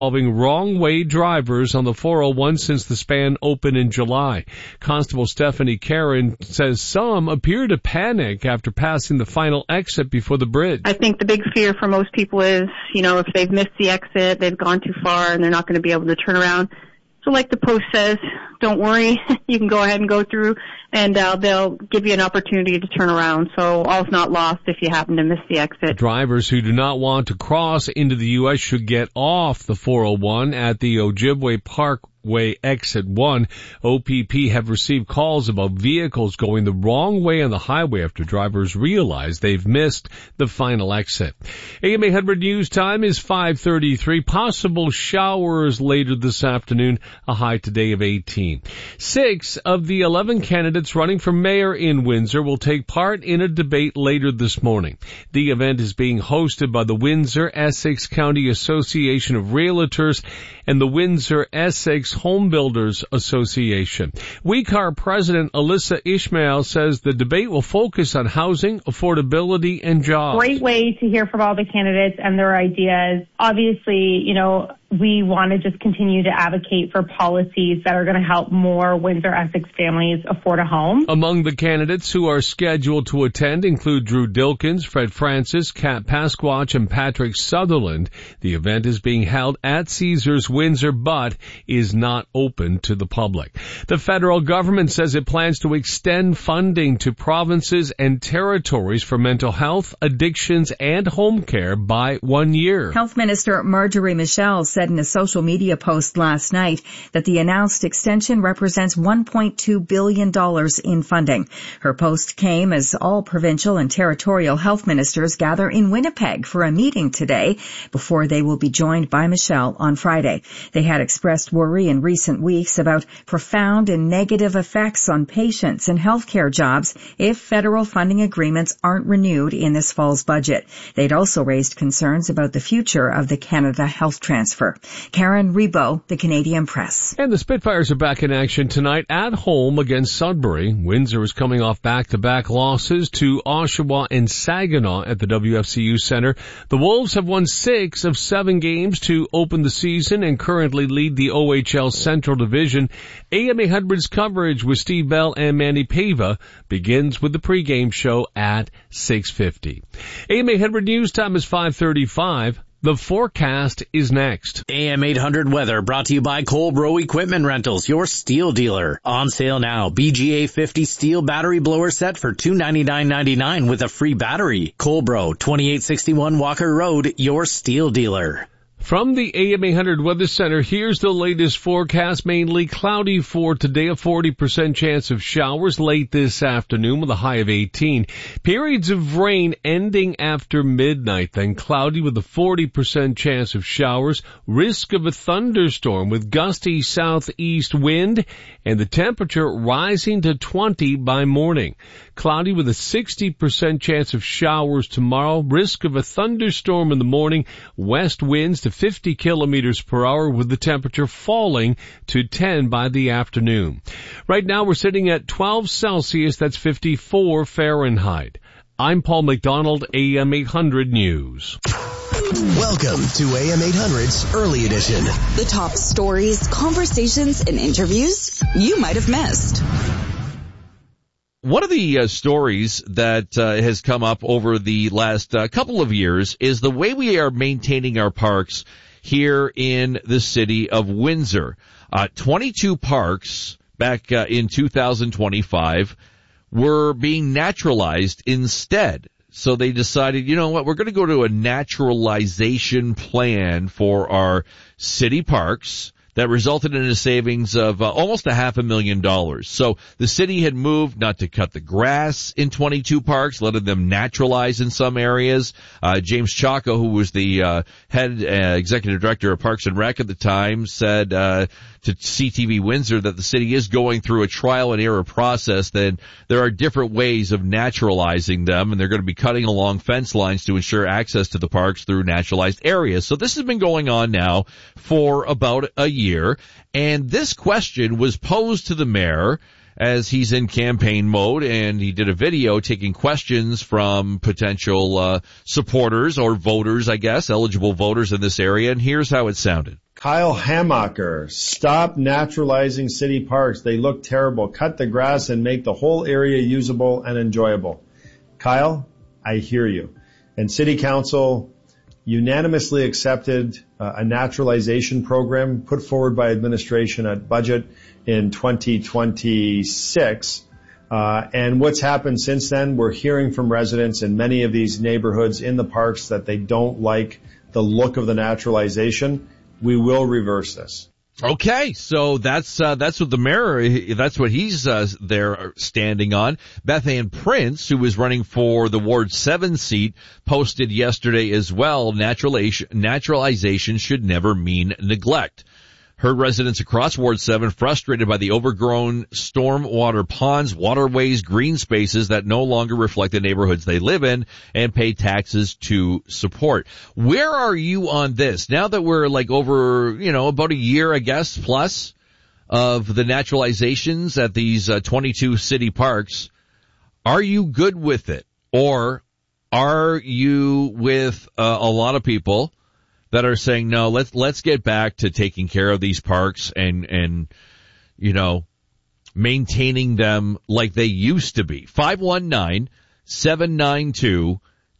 involving wrong-way drivers on the 401 since the span opened in July. Constable Stephanie Karen says some appear to panic after passing the final exit before the bridge. I think the big fear for most people is, if they've missed the exit, they've gone too far, and they're not going to be able to turn around. So like the post says, don't worry, you can go ahead and go through, and they'll give you an opportunity to turn around. So all's not lost if you happen to miss the exit. Drivers who do not want to cross into the U.S. should get off the 401 at the Ojibwe Parkway Exit 1. OPP have received calls about vehicles going the wrong way on the highway after drivers realize they've missed the final exit. AM 800 news time is 5:33. Possible showers later this afternoon, a high today of 18. 6 of the 11 candidates running for mayor in Windsor will take part in a debate later this morning. The event is being hosted by the Windsor-Essex County Association of Realtors and the Windsor-Essex Home Builders Association. WeCar President Alyssa Ishmael says the debate will focus on housing, affordability, and jobs. Great way to hear from all the candidates and their ideas. Obviously, we want to just continue to advocate for policies that are going to help more Windsor-Essex families afford a home. Among the candidates who are scheduled to attend include Drew Dilkins, Fred Francis, Kat Pasquatch, and Patrick Sutherland. The event is being held at Caesars Windsor, but is not open to the public. The federal government says it plans to extend funding to provinces and territories for mental health, addictions, and home care by 1 year. Health Minister Marjorie Michel said in a social media post last night that the announced extension represents $1.2 billion in funding. Her post came as all provincial and territorial health ministers gather in Winnipeg for a meeting today before they will be joined by Michel on Friday. They had expressed worry in recent weeks about profound and negative effects on patients and healthcare jobs if federal funding agreements aren't renewed in this fall's budget. They'd also raised concerns about the future of the Canada Health Transfer. Karen Rebo, The Canadian Press. And the Spitfires are back in action tonight at home against Sudbury. Windsor is coming off back-to-back losses to Oshawa and Saginaw at the WFCU Centre. The Wolves have won 6 of 7 games to open the season and currently lead the OHL Central Division. AM 800's coverage with Steve Bell and Manny Pava begins with the pregame show at 6:50. AM 800 news time is 5:35. The forecast is next. AM 800 weather brought to you by Colbro Equipment Rentals, your steel dealer. On sale now, BGA 50 steel battery blower set for $299.99 with a free battery. Colbro, 2861 Walker Road, your steel dealer. From the AM 800 Weather Center, here's the latest forecast. Mainly cloudy for today, a 40% chance of showers late this afternoon with a high of 18. Periods of rain ending after midnight, then cloudy with a 40% chance of showers. Risk of a thunderstorm with gusty southeast wind and the temperature rising to 20 by morning. Cloudy with a 60% chance of showers tomorrow. Risk of a thunderstorm in the morning. West winds to 50 kilometers per hour with the temperature falling to 10 by the afternoon. Right now we're sitting at 12 Celsius, that's 54 Fahrenheit. I'm Paul McDonald, AM 800 News. Welcome to AM 800's Early Edition. The top stories, conversations, and interviews you might have missed. One of the stories that has come up over the last couple of years is the way we are maintaining our parks here in the city of Windsor. 22 parks back in 2025 were being naturalized instead. So they decided, you know what, we're going to go to a naturalization plan for our city parks. That resulted in a savings of almost $500,000. So the city had moved not to cut the grass in 22 parks, letting them naturalize in some areas. James Chaco, who was the head executive director of Parks and Rec at the time, said to CTV Windsor that the city is going through a trial and error process. Then there are different ways of naturalizing them, and they're going to be cutting along fence lines to ensure access to the parks through naturalized areas. So this has been going on now for about a year, and this question was posed to the mayor as he's in campaign mode, and he did a video taking questions from potential supporters or voters, I guess, eligible voters in this area, and here's how it sounded. Kyle Hamacher, stop naturalizing city parks. They look terrible. Cut the grass and make the whole area usable and enjoyable. Kyle, I hear you. And City Council unanimously accepted a naturalization program put forward by administration at budget in 2026. And what's happened since then, we're hearing from residents in many of these neighborhoods in the parks that they don't like the look of the naturalization. We will reverse this. Okay, so that's what the mayor, that's what he's there standing on. Beth Ann Prince, who was running for the Ward 7 seat, posted yesterday as well, naturalization should never mean neglect. Heard residents across Ward 7 frustrated by the overgrown stormwater ponds, waterways, green spaces that no longer reflect the neighborhoods they live in and pay taxes to support. Where are you on this? Now that we're like over, about a year, I guess, plus of the naturalizations at these 22 city parks, are you good with it? Or are you with a lot of people that are saying, no, let's get back to taking care of these parks and maintaining them like they used to be? 519-792-2559.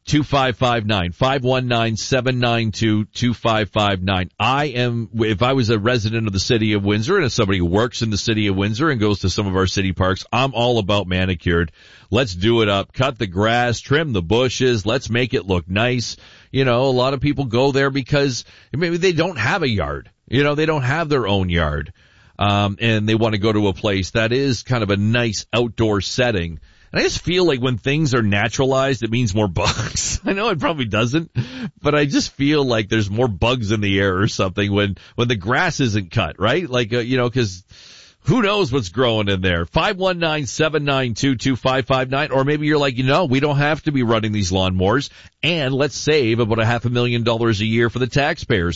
519-792-2559. If I was a resident of the city of Windsor and if somebody who works in the city of Windsor and goes to some of our city parks, I'm all about manicured. Let's do it up. Cut the grass, trim the bushes. Let's make it look nice. A lot of people go there because maybe they don't have a yard. They don't have their own yard. And they want to go to a place that is kind of a nice outdoor setting. And I just feel like when things are naturalized, it means more bugs. I know it probably doesn't, but I just feel like there's more bugs in the air or something when the grass isn't cut, right? Like, cause who knows what's growing in there? 519-792-2559. Or maybe you're like, we don't have to be running these lawnmowers, and let's save about $500,000 a year for the taxpayers.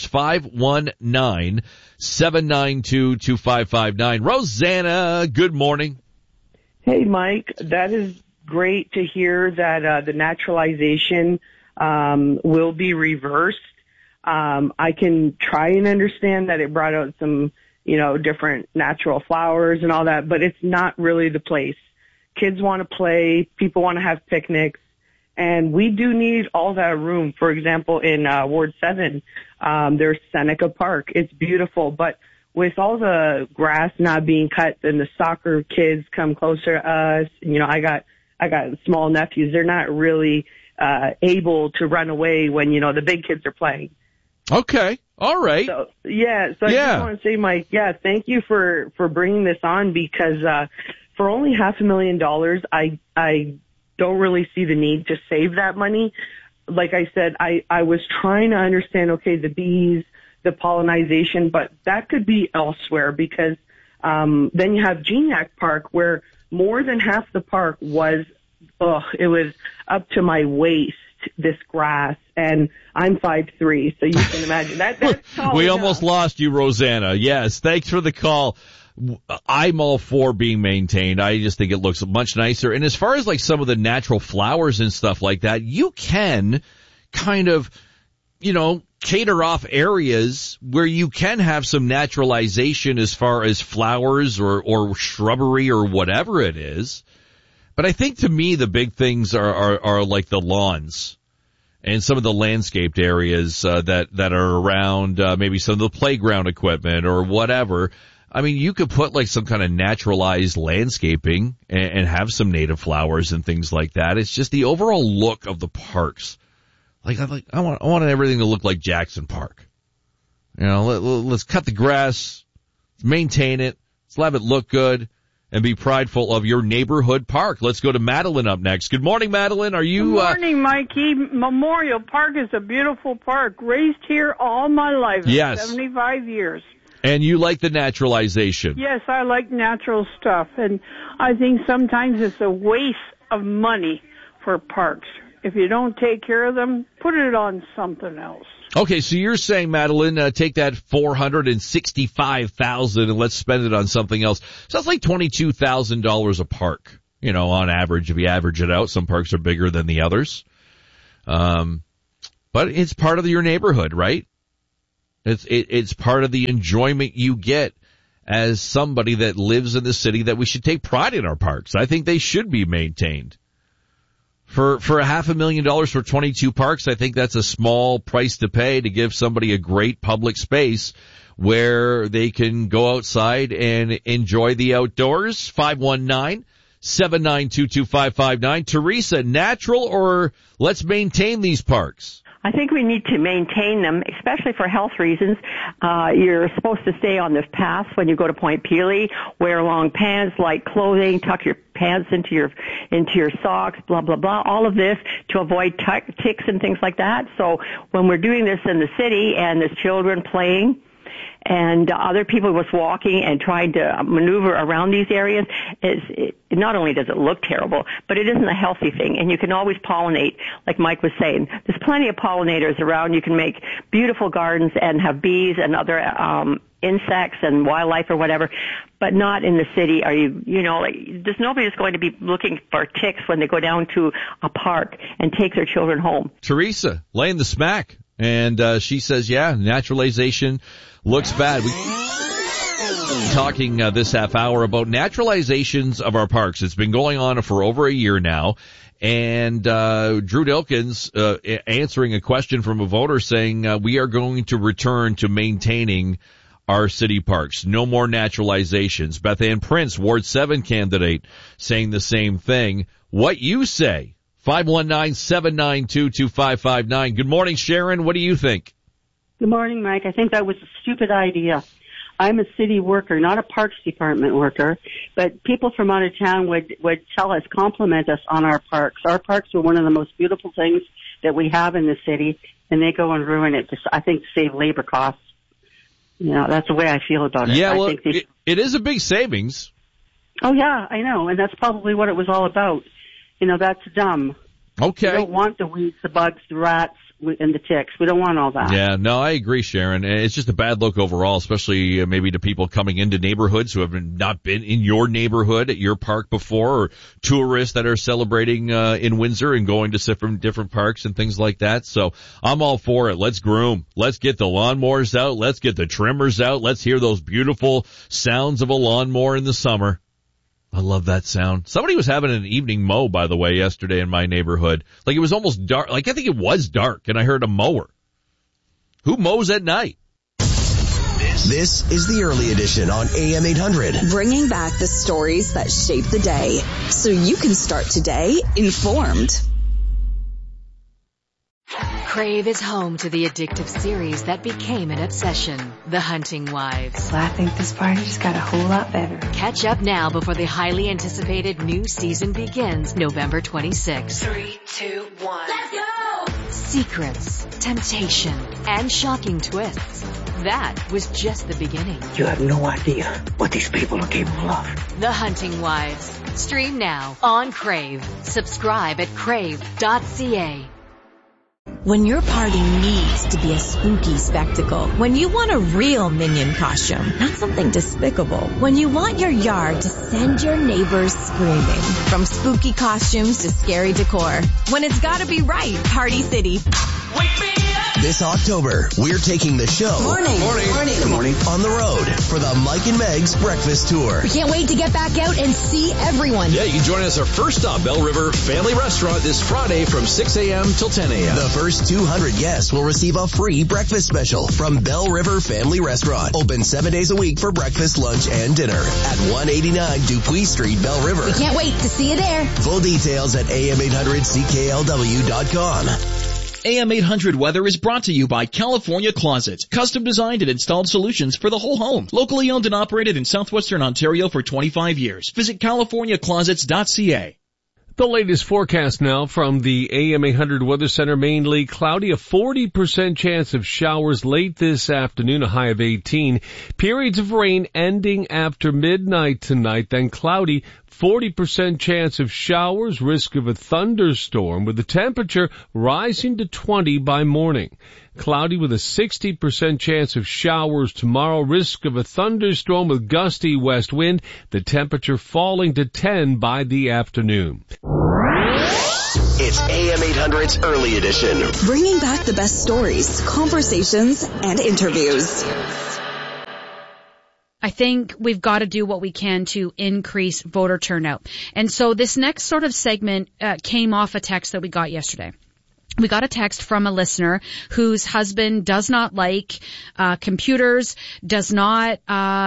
519-792-2559. Rosanna, good morning. Hey, Mike, that is great to hear that the naturalization will be reversed. I can try and understand that it brought out some, different natural flowers and all that, but it's not really the place. Kids want to play, people want to have picnics, and we do need all that room. For example, in Ward 7, there's Seneca Park. It's beautiful, but with all the grass not being cut and the soccer kids come closer to us, I got small nephews. They're not really able to run away when, the big kids are playing. Okay. All right. So I just want to say, Mike, thank you for bringing this on, because for only $500,000, I don't really see the need to save that money. Like I said, I was trying to understand, the bees, the pollinization, but that could be elsewhere, because then you have Geniac Park, where more than half the park was up to my waist, this grass, and I'm 5'3", so you can imagine that's tall We enough. Almost lost you, Rosanna. Yes, thanks for the call. I'm all for being maintained. I just think it looks much nicer. And as far as like some of the natural flowers and stuff like that, you can kind of, cater off areas where you can have some naturalization as far as flowers or shrubbery or whatever it is. But I think to me the big things are like the lawns and some of the landscaped areas that are around maybe some of the playground equipment or whatever. I mean, you could put like some kind of naturalized landscaping and have some native flowers and things like that. It's just the overall look of the parks. I want everything to look like Jackson Park. Let's cut the grass, maintain it, let's have it look good, and be prideful of your neighborhood park. Let's go to Madeline up next. Good morning, Madeline. Are you? Good morning, Mikey. Memorial Park is a beautiful park. Raised here all my life. Yes. 75 years. And you like the naturalization? Yes, I like natural stuff, and I think sometimes it's a waste of money for parks. If you don't take care of them, put it on something else. Okay, so you're saying, Madeline, take that $465,000 and let's spend it on something else. So that's like $22,000 a park, on average, if you average it out. Some parks are bigger than the others. But it's part of your neighborhood, right? It's part of the enjoyment you get as somebody that lives in the city, that we should take pride in our parks. I think they should be maintained. For $500,000 for 22 parks, I think that's a small price to pay to give somebody a great public space where they can go outside and enjoy the outdoors. 519-792-2559. Teresa, natural or let's maintain these parks? I think we need to maintain them, especially for health reasons. You're supposed to stay on the paths when you go to Point Pelee, wear long pants, light clothing, tuck your pants into your socks, blah, blah, blah. All of this to avoid ticks and things like that. So when we're doing this in the city and there's children playing, and other people was walking and trying to maneuver around these areas, not only does it look terrible, but it isn't a healthy thing. And you can always pollinate, like Mike was saying. There's plenty of pollinators around. You can make beautiful gardens and have bees and other insects and wildlife or whatever, but not in the city. There's nobody that's going to be looking for ticks when they go down to a park and take their children home. Teresa, laying the smack. And she says, yeah, naturalization looks bad. We're talking this half hour about naturalizations of our parks. It's been going on for over a year now. And Drew Dilkins answering a question from a voter saying we are going to return to maintaining our city parks. No more naturalizations. Beth Ann Prince, Ward 7 candidate, saying the same thing. What you say? 519-792-2559. Good morning, Sharon. What do you think? Good morning, Mike. I think that was a stupid idea. I'm a city worker, not a parks department worker, but people from out of town would tell us, compliment us on our parks. Our parks are one of the most beautiful things that we have in the city, and they go and ruin it, I think, to save labor costs. That's the way I feel about it. Yeah, well, it is a big savings. Oh, yeah, I know, and that's probably what it was all about. That's dumb. Okay. We don't want the weeds, the bugs, the rats, and the ticks. We don't want all that. Yeah, no, I agree, Sharon. It's just a bad look overall, especially maybe to people coming into neighborhoods who have not been in your neighborhood at your park before, or tourists that are celebrating in Windsor and going to different parks and things like that. So I'm all for it. Let's groom. Let's get the lawnmowers out. Let's get the trimmers out. Let's hear those beautiful sounds of a lawnmower in the summer. I love that sound. Somebody was having an evening mow, by the way, yesterday in my neighborhood. Like, it was almost dark. Like, I think it was dark, and I heard a mower. Who mows at night? This is the early edition on AM 800. Bringing back the stories that shape the day, so you can start today informed. Crave is home to the addictive series that became an obsession, The Hunting Wives. Well, I think this party just got a whole lot better. Catch up now before the highly anticipated new season begins November 26th. 3, 2, 1. Let's go! Secrets, temptation, and shocking twists. That was just the beginning. You have no idea what these people are capable of. The Hunting Wives. Stream now on Crave. Subscribe at crave.ca. When your party needs to be a spooky spectacle, when you want a real Minion costume, not something despicable, when you want your yard to send your neighbors screaming, from spooky costumes to scary decor, when it's gotta be right, Party City. Wake me up! This October, we're taking the show Morning. Good morning. On the road for the Mike and Meg's Breakfast Tour. We can't wait to get back out and see everyone. Yeah, you can join us our first stop, Bell River Family Restaurant, this Friday from 6 a.m. till 10 a.m. The first 200 guests will receive a free breakfast special from Bell River Family Restaurant. Open 7 days a week for breakfast, lunch, and dinner at 189 Dupuis Street, Bell River. We can't wait to see you there. Full details at am800cklw.com. AM 800 Weather is brought to you by California Closets. Custom designed and installed solutions for the whole home. Locally owned and operated in southwestern Ontario for 25 years. Visit californiaclosets.ca. The latest forecast now from the AM 800 Weather Center. Mainly cloudy, a 40% chance of showers late this afternoon, a high of 18. Periods of rain ending after midnight tonight, then cloudy, 40% chance of showers, risk of a thunderstorm, with the temperature rising to 20 by morning. Cloudy with a 60% chance of showers tomorrow, risk of a thunderstorm with gusty west wind, the temperature falling to 10 by the afternoon. It's It's AM 800's Early Edition. Bringing back the best stories, conversations, and interviews. I think we've got to do what we can to increase voter turnout. And so this next sort of segment came off a text that we got yesterday. We got a text from a listener whose husband does not like computers, doesn't have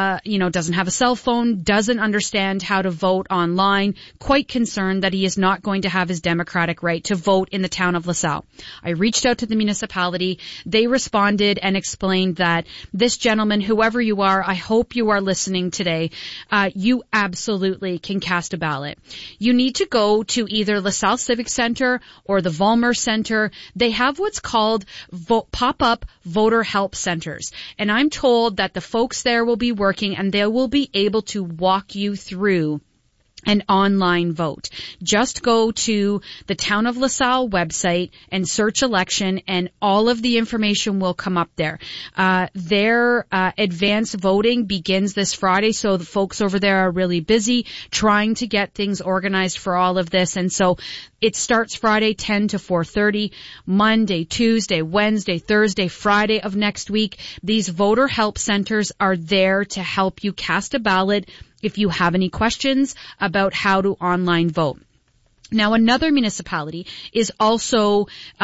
a cell phone, doesn't understand how to vote online, quite concerned that he is not going to have his democratic right to vote in the town of LaSalle. I reached out to the municipality. They responded and explained that this gentleman, whoever you are, I hope you are listening today, you absolutely can cast a ballot. You need to go to either LaSalle Civic Center or the Vollmer Center. They have what's called pop-up voter help centers. And I'm told that the folks there will be working and they will be able to walk you through an online vote. Just go to the Town of LaSalle website and search election, and all of the information will come up there. Their advanced voting begins this Friday, so the folks over there are really busy trying to get things organized for all of this. And so it starts Friday 10 to 4:30, Monday, Tuesday, Wednesday, Thursday, Friday of next week. These voter help centers are there to help you cast a ballot if you have any questions about how to online vote. Now, another municipality is also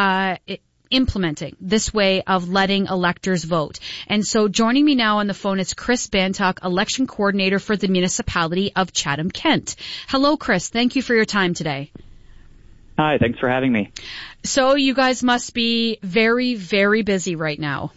implementing this way of letting electors vote. And so joining me now on the phone is Chris Bantock, election coordinator for the municipality of Chatham-Kent. Hello, Chris. Thank you for your time today. Hi, thanks for having me. So you guys must be very, very busy right now.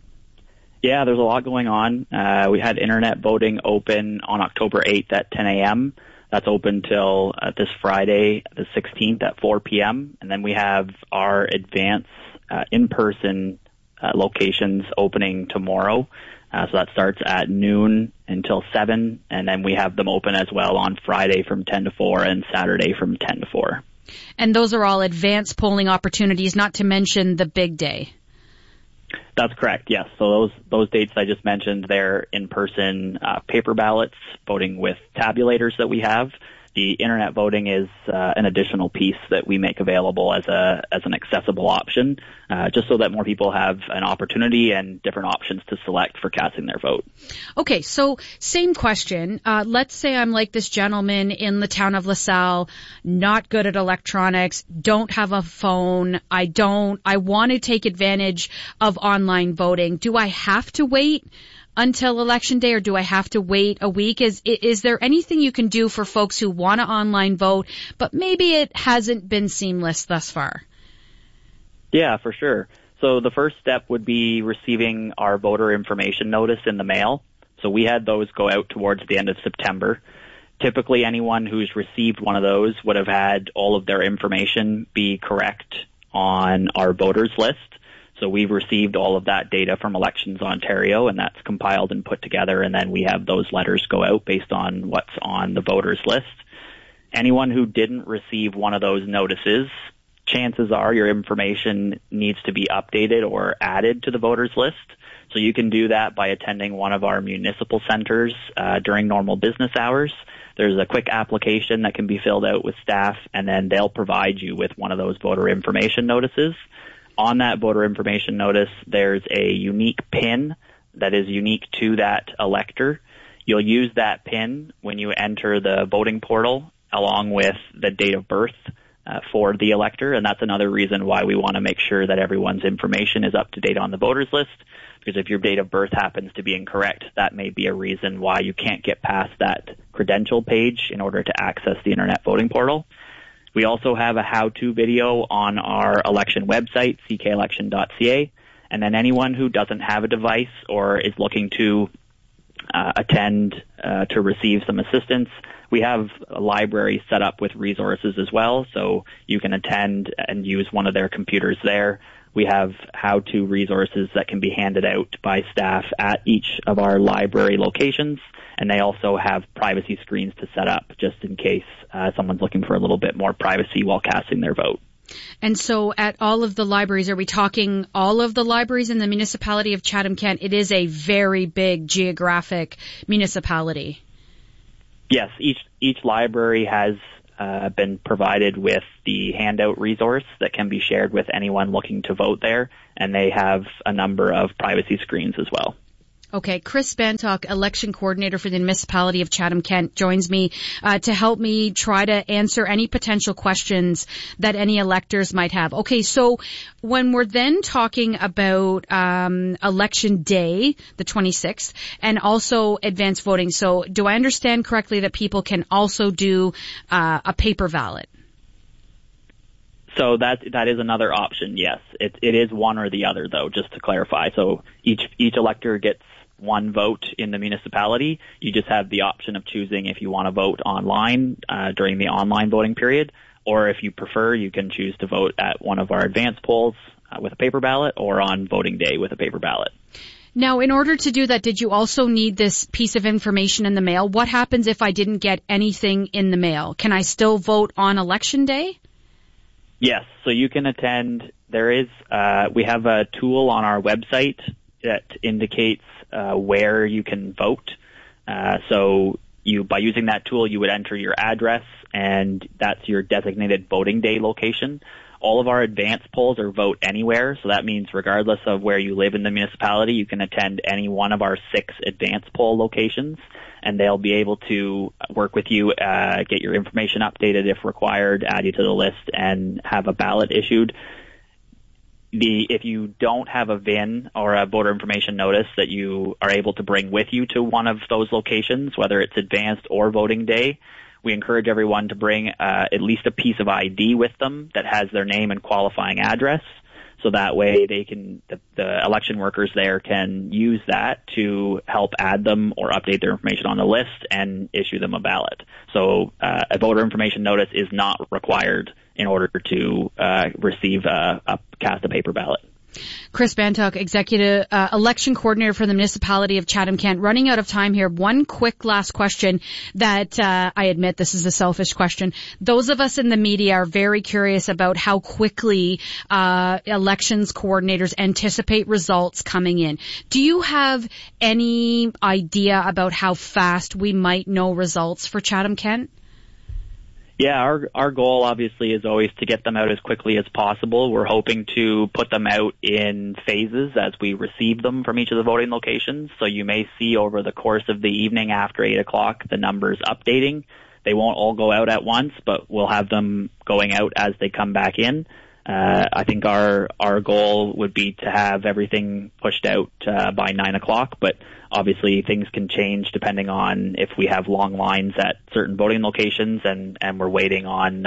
Yeah, there's a lot going on. We had internet voting open on October 8th at 10 a.m. That's open till this Friday, the 16th at 4 p.m. And then we have our advanced in-person locations opening tomorrow. So that starts at noon until 7. And then we have them open as well on Friday from 10 to 4 and Saturday from 10 to 4. And those are all advanced polling opportunities, not to mention the big day. That's correct, yes. So those dates I just mentioned, they're in-person paper ballots, voting with tabulators that we have. The internet voting is an additional piece that we make available as an accessible option, just so that more people have an opportunity and different options to select for casting their vote. Okay, so same question. Let's say I'm like this gentleman in the town of LaSalle, not good at electronics, don't have a phone, I want to take advantage of online voting. Do I have to wait until election day, or do I have to wait a week? Is there anything you can do for folks who want to online vote, but maybe it hasn't been seamless thus far? Yeah, for sure. So the first step would be receiving our voter information notice in the mail. So we had those go out towards the end of September. Typically, anyone who's received one of those would have had all of their information be correct on our voters list. So we've received all of that data from Elections Ontario, and that's compiled and put together, and then we have those letters go out based on what's on the voters list. Anyone who didn't receive one of those notices, chances are your information needs to be updated or added to the voters list. So you can do that by attending one of our municipal centers during normal business hours. There's a quick application that can be filled out with staff, and then they'll provide you with one of those voter information notices. On that voter information notice, there's a unique PIN that is unique to that elector. You'll use that PIN when you enter the voting portal along with the date of birth for the elector, and that's another reason why we want to make sure that everyone's information is up to date on the voters list, because if your date of birth happens to be incorrect, that may be a reason why you can't get past that credential page in order to access the internet voting portal. We also have a how-to video on our election website, ckelection.ca, and then anyone who doesn't have a device or is looking to attend to receive some assistance, we have a library set up with resources as well, so you can attend and use one of their computers there. We have how-to resources that can be handed out by staff at each of our library locations, and they also have privacy screens to set up just in case someone's looking for a little bit more privacy while casting their vote. And so at all of the libraries, are we talking all of the libraries in the municipality of Chatham-Kent? It is a very big geographic municipality. Yes, each library has been provided with the handout resource that can be shared with anyone looking to vote there, and they have a number of privacy screens as well. Okay, Chris Bantock, election coordinator for the municipality of Chatham-Kent, joins me to help me try to answer any potential questions that any electors might have. Okay, so when we're then talking about election day, the 26th, and also advanced voting, so do I understand correctly that people can also do a paper ballot? So that is another option, yes. It is one or the other, though, just to clarify. So each elector gets one vote in the municipality. You just have the option of choosing if you want to vote online during the online voting period, or if you prefer, you can choose to vote at one of our advanced polls with a paper ballot, or on voting day with a paper ballot. Now, in order to do that, did you also need this piece of information in the mail? What happens if I didn't get anything in the mail? Can I still vote on election day? Yes, so you can attend. We have a tool on our website that indicates where you can vote. So by using that tool, you would enter your address, and that's your designated voting day location. All of our advanced polls are vote anywhere, so that means regardless of where you live in the municipality, you can attend any one of our 6 advanced poll locations, and they'll be able to work with you, get your information updated if required, add you to the list, and have a ballot issued. If you don't have a VIN or a voter information notice that you are able to bring with you to one of those locations, whether it's advanced or voting day, we encourage everyone to bring at least a piece of ID with them that has their name and qualifying address. So that way the election workers there can use that to help add them or update their information on the list and issue them a ballot. So a voter information notice is not required in order to receive cast a paper ballot. Chris Bantock, executive election coordinator for the municipality of Chatham-Kent. Running out of time here. One quick last question that I admit this is a selfish question. Those of us in the media are very curious about how quickly elections coordinators anticipate results coming in. Do you have any idea about how fast we might know results for Chatham-Kent? Yeah, our goal obviously is always to get them out as quickly as possible. We're hoping to put them out in phases as we receive them from each of the voting locations. So you may see over the course of the evening after 8 o'clock the numbers updating. They won't all go out at once, but we'll have them going out as they come back in. I think our goal would be to have everything pushed out by 9 o'clock, but obviously things can change depending on if we have long lines at certain voting locations and we're waiting on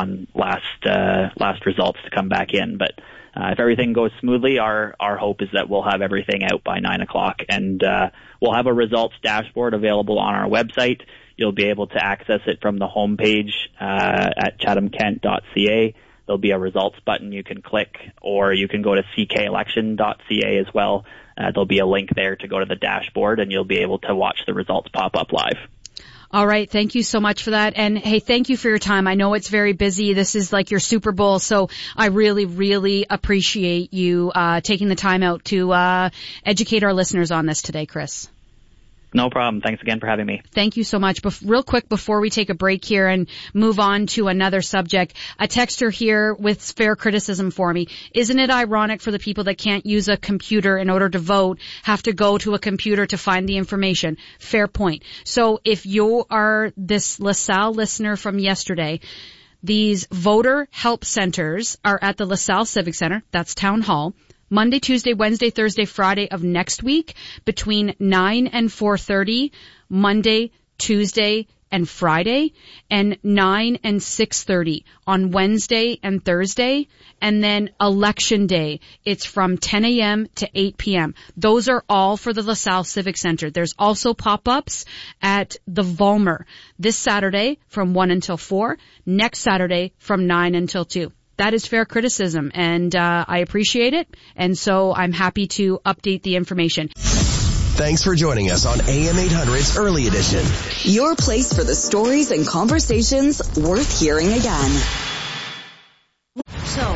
last results to come back in. But if everything goes smoothly, our hope is that we'll have everything out by 9 o'clock, and we'll have a results dashboard available on our website. You'll be able to access it from the homepage at chathamkent.ca. There'll be a results button you can click, or you can go to ckelection.ca as well. There'll be a link there to go to the dashboard, and you'll be able to watch the results pop up live. All right. Thank you so much for that. And hey, thank you for your time. I know it's very busy. This is like your Super Bowl, so I really, really appreciate you taking the time out to educate our listeners on this today, Chris. No problem. Thanks again for having me. Thank you so much. Real quick before we take a break here and move on to another subject, a texter here with fair criticism for me. Isn't it ironic for the people that can't use a computer in order to vote have to go to a computer to find the information? Fair point. So if you are this LaSalle listener from yesterday, these voter help centers are at the LaSalle Civic Center. That's Town Hall. Monday, Tuesday, Wednesday, Thursday, Friday of next week between 9 and 4:30, Monday, Tuesday, and Friday, and 9 and 6:30 on Wednesday and Thursday, and then Election Day. It's from 10 a.m. to 8 p.m. Those are all for the LaSalle Civic Center. There's also pop-ups at the Vollmer this Saturday from 1 until 4, next Saturday from 9 until 2. That is fair criticism, and I appreciate it, and so I'm happy to update the information. Thanks for joining us on AM 800's Early Edition. Your place for the stories and conversations worth hearing again. So,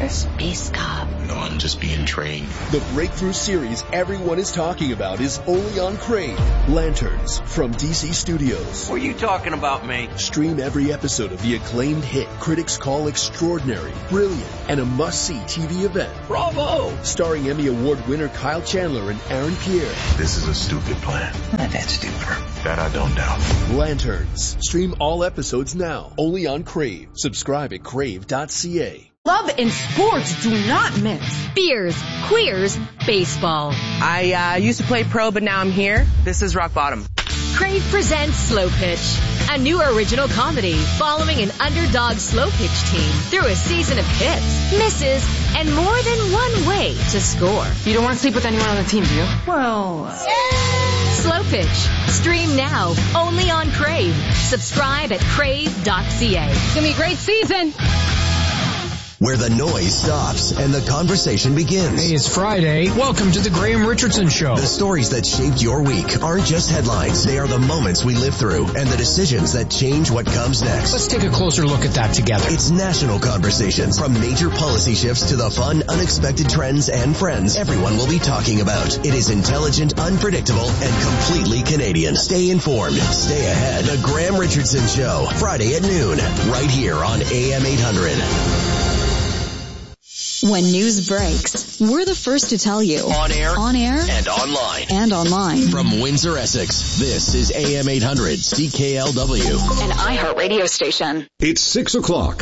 you're a space cop. No, I'm just being trained. The breakthrough series everyone is talking about is only on Crave. Lanterns from DC Studios. What are you talking about, mate? Stream every episode of the acclaimed hit critics call extraordinary, brilliant, and a must-see TV event. Bravo! Starring Emmy Award winner Kyle Chandler and Aaron Pierre. This is a stupid plan. Not that stupid. That I don't doubt. Lanterns. Stream all episodes now. Only on Crave. Subscribe at crave.ca. Love and sports do not mix. Beers, queers, baseball. I used to play pro, but now I'm here. This is rock bottom. Crave presents Slow Pitch, a new original comedy following an underdog slow pitch team through a season of hits, misses, and more than one way to score. You don't want to sleep with anyone on the team, do you? Well, Slow Pitch. Stream now, only on Crave. Subscribe at crave.ca. It's going to be a great season. Where the noise stops and the conversation begins. Hey, it's Friday. Welcome to the Graham Richardson Show. The stories that shaped your week aren't just headlines. They are the moments we live through and the decisions that change what comes next. Let's take a closer look at that together. It's national conversations. From major policy shifts to the fun, unexpected trends and friends everyone will be talking about. It is intelligent, unpredictable, and completely Canadian. Stay informed. Stay ahead. The Graham Richardson Show. Friday at noon. Right here on AM 800. When news breaks, we're the first to tell you. On air, and online. From Windsor, Essex, this is AM 800 CKLW. An iHeartRadio station. It's 6 o'clock.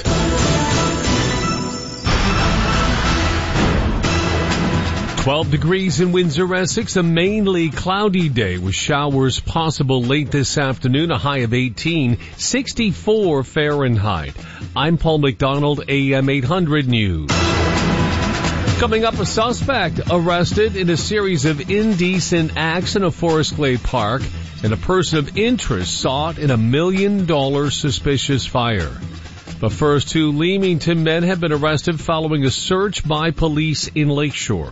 "12 degrees in Windsor, Essex, a mainly cloudy day with showers possible late this afternoon, a high of 18, 64 Fahrenheit. I'm Paul McDonald, AM 800 News. Coming up, a suspect arrested in a series of indecent acts in a Forest Glade park, and a person of interest sought in a $1 million suspicious fire. But first, 2 Leamington men have been arrested following a search by police in Lakeshore.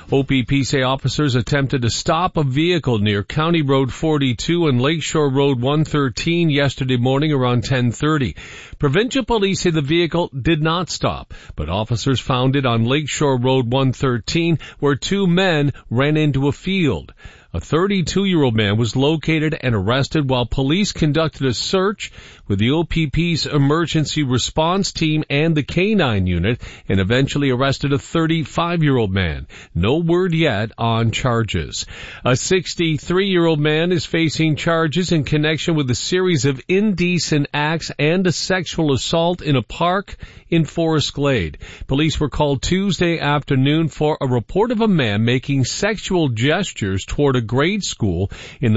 OPP say officers attempted to stop a vehicle near County Road 42 and Lakeshore Road 113 yesterday morning around 10:30. Provincial police say the vehicle did not stop, but officers found it on Lakeshore Road 113 where 2 men ran into a field. A 32-year-old man was located and arrested while police conducted a search with the OPP's emergency response team and the K-9 unit and eventually arrested a 35-year-old man. No word yet on charges. A 63-year-old man is facing charges in connection with a series of indecent acts and a sexual assault in a park in Forest Glade. Police were called Tuesday afternoon for a report of a man making sexual gestures toward a grade school in the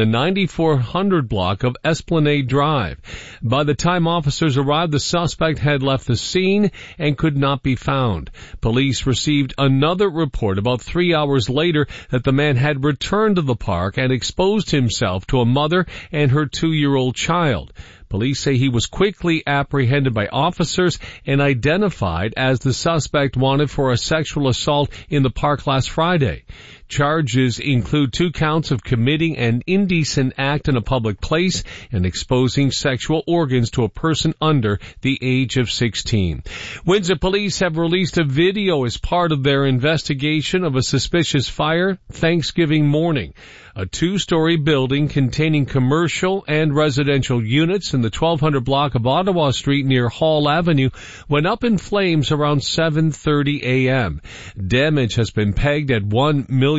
9400 block of Esplanade Drive. By the time officers arrived, the suspect had left the scene and could not be found. Police received another report about 3 hours later that the man had returned to the park and exposed himself to a mother and her 2-year-old child. Police say he was quickly apprehended by officers and identified as the suspect wanted for a sexual assault in the park last Friday. Charges include 2 counts of committing an indecent act in a public place and exposing sexual organs to a person under the age of 16. Windsor police have released a video as part of their investigation of a suspicious fire Thanksgiving morning. A 2-story building containing commercial and residential units in the 1200 block of Ottawa Street near Hall Avenue went up in flames around 7:30 a.m. Damage has been pegged at $1 million.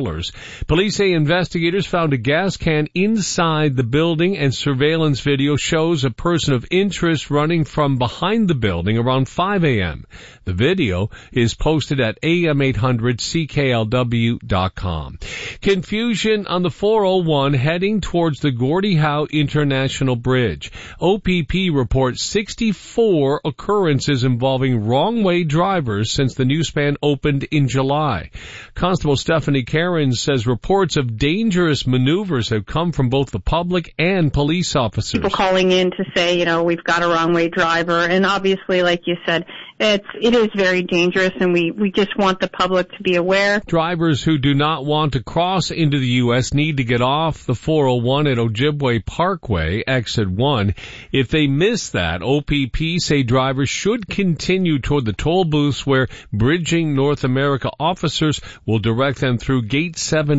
Police say investigators found a gas can inside the building, and surveillance video shows a person of interest running from behind the building around 5 a.m. The video is posted at am800cklw.com. Confusion on the 401 heading towards the Gordie Howe International Bridge. OPP reports 64 occurrences involving wrong-way drivers since the new span opened in July. Constable Stephanie Cairns says reports of dangerous maneuvers have come from both the public and police officers. People calling in to say, we've got a wrong-way driver, and obviously, like you said, It is very dangerous, and we just want the public to be aware. Drivers who do not want to cross into the U.S. need to get off the 401 at Ojibwe Parkway, exit 1. If they miss that, OPP say drivers should continue toward the toll booths where Bridging North America officers will direct them through Gate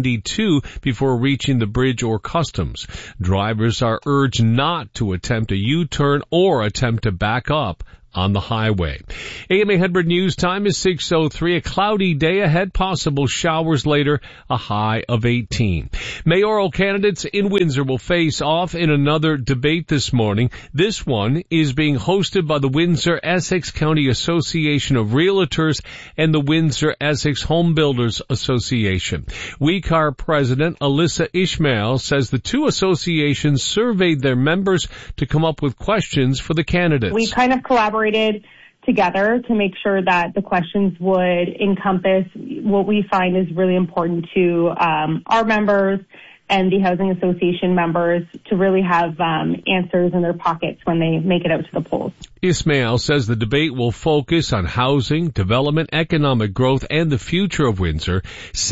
72 before reaching the bridge or customs. Drivers are urged not to attempt a U-turn or attempt to back up on the highway. AMA 100 News time is 6:03. A cloudy day ahead, possible showers later, a high of 18. Mayoral candidates in Windsor will face off in another debate this morning. This one is being hosted by the Windsor-Essex County Association of Realtors and the Windsor-Essex Home Builders Association. WECAR President Alyssa Ishmael says the two associations surveyed their members to come up with questions for the candidates. We kind of collaborated together to make sure that the questions would encompass what we find is really important to our members and the housing association members to really have answers in their pockets when they make it out to the polls. Ismail says the debate will focus on housing, development, economic growth, and the future of Windsor.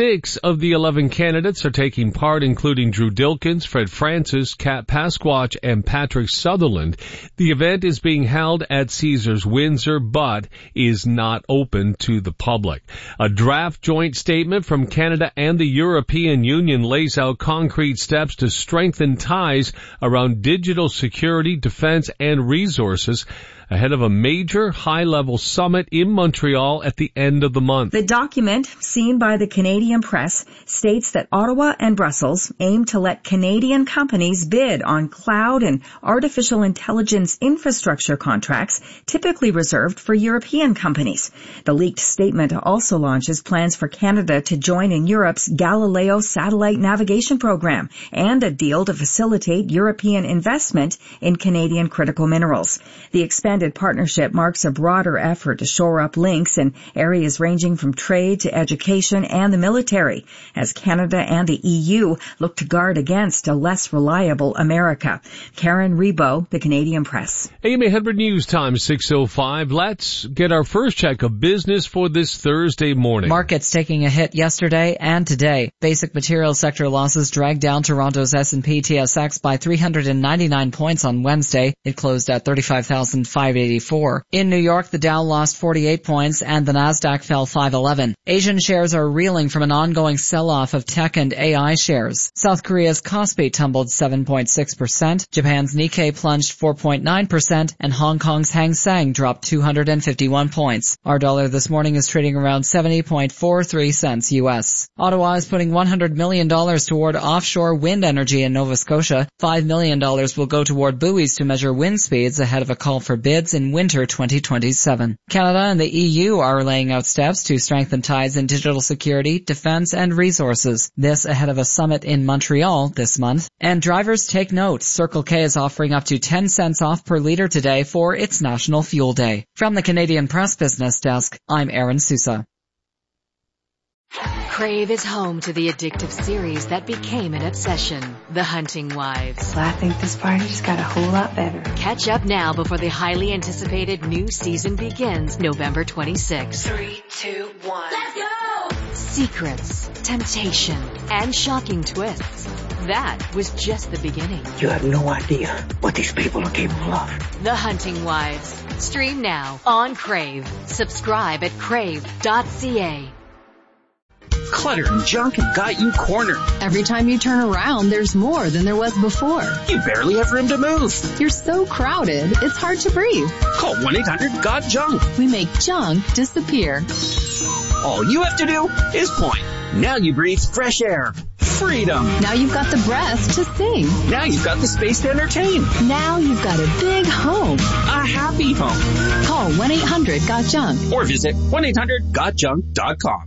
6 of the 11 candidates are taking part, including Drew Dilkins, Fred Francis, Kat Pasquatch, and Patrick Sutherland. The event is being held at Caesars Windsor, but is not open to the public. A draft joint statement from Canada and the European Union lays out concrete steps to strengthen ties around digital security, defense, and resources ahead of a major high-level summit in Montreal at the end of the month. The document, seen by the Canadian press, states that Ottawa and Brussels aim to let Canadian companies bid on cloud and artificial intelligence infrastructure contracts typically reserved for European companies. The leaked statement also launches plans for Canada to join in Europe's Galileo satellite navigation program and a deal to facilitate European investment in Canadian critical minerals. The expanded partnership marks a broader effort to shore up links in areas ranging from trade to education and the military, as Canada and the EU look to guard against a less reliable America. Karen Rebo, the Canadian Press. AMA 100 News time, 6:05. Let's get our first check of business for this Thursday morning. Markets taking a hit yesterday and today. Basic materials sector losses dragged down Toronto's S&P TSX by 399 points on Wednesday. It closed at 35,584. In New York, the Dow lost 48 points and the Nasdaq fell 511. Asian shares are reeling from an ongoing sell-off of tech and AI shares. South Korea's Kospi tumbled 7.6%, Japan's Nikkei plunged 4.9%, and Hong Kong's Hang Seng dropped 251 points. Our dollar this morning is trading around 70.43 cents US. Ottawa is putting $100 million toward offshore wind energy in Nova Scotia. $5 million will go toward buoys to measure wind speeds ahead of a call for bids in winter 2027. Canada and the EU are laying out steps to strengthen ties in digital security, defense, and resources. This ahead of a summit in Montreal this month. And drivers take note. Circle K is offering up to 10 cents off per liter today for its National Fuel Day. From the Canadian Press Business Desk, I'm Aaron Sousa. Crave is home to the addictive series that became an obsession, The Hunting Wives. Well, I think this party just got a whole lot better. Catch up now before the highly anticipated new season begins November 26th. 3, 2, 1. Let's go! Secrets, temptation, and shocking twists. That was just the beginning. You have no idea what these people are capable of. The Hunting Wives. Stream now on Crave. Subscribe at crave.ca. Clutter and junk have got you cornered. Every time you turn around, there's more than there was before. You barely have room to move. You're so crowded, it's hard to breathe. Call 1-800-GOT-JUNK. We make junk disappear. All you have to do is point. Now you breathe fresh air. Freedom. Now you've got the breath to sing. Now you've got the space to entertain. Now you've got a big home. A happy home. Call 1-800-GOT-JUNK. Or visit 1-800-GOTJUNK.com.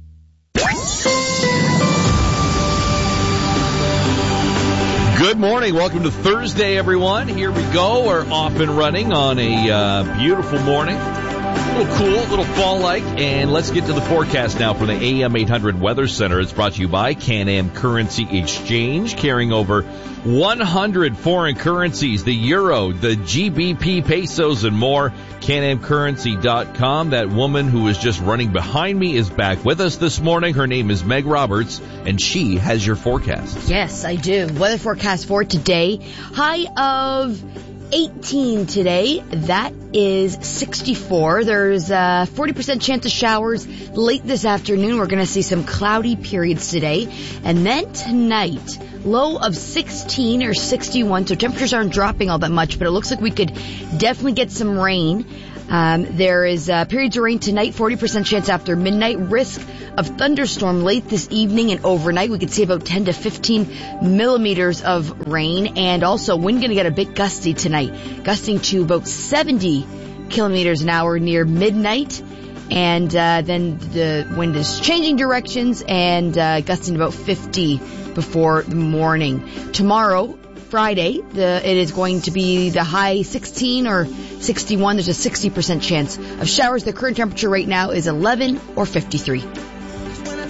Good morning. Welcome to Thursday, everyone. Here we go. We're off and running on a beautiful morning. A little cool, a little fall-like, and let's get to the forecast now from the AM 800 Weather Center. It's brought to you by Can-Am Currency Exchange, carrying over 100 foreign currencies, the euro, the GBP pesos, and more. CanAmCurrency.com. That woman who was just running behind me is back with us this morning. Her name is Meg Roberts, and she has your forecast. Yes, I do. Weather forecast for today. High of 18 today. That is 64. There's a 40% chance of showers late this afternoon. We're going to see some cloudy periods today. And then tonight, low of 16 or 61. So temperatures aren't dropping all that much, but it looks like we could definitely get some rain. There is periods of rain tonight, 40% chance after midnight, risk of thunderstorm late this evening and overnight. We could see about 10 to 15 millimeters of rain, and also wind going to get a bit gusty tonight, gusting to about 70 kilometers an hour near midnight. And then the wind is changing directions and gusting to about 50 before the morning. Tomorrow, Friday, it is going to be the high 16 or 61. There's a 60% chance of showers. The current temperature right now is 11 or 53.